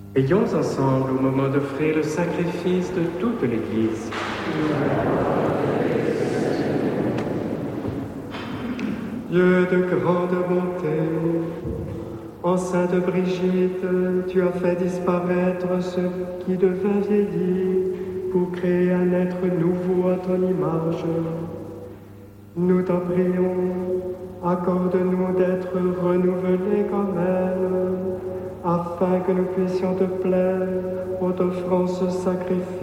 Veillons ensemble au moment d'offrir le sacrifice de toute l'Église. Dieu de grande bonté, en Sainte Brigitte, tu as fait disparaître ce qui devait vieillir pour créer un être nouveau à ton image. Nous t'en prions, accorde-nous d'être renouvelés comme elle, afin que nous puissions te plaire en t'offrant ce sacrifice